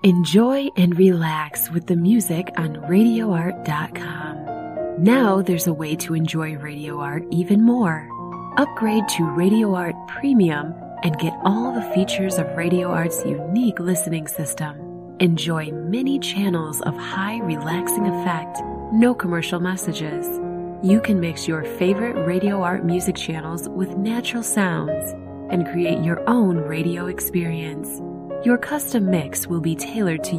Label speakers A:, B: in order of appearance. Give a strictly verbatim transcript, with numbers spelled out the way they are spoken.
A: Enjoy and relax with the music on radio art dot com. Now there's a way to enjoy Radio Art even more. Upgrade to Radio Art Premium and get all the features of Radio Art's unique listening system. Enjoy many channels of high relaxing effect, no commercial messages. You can mix your favorite Radio Art music channels with natural sounds and create your own radio experience. Your custom mix will be tailored to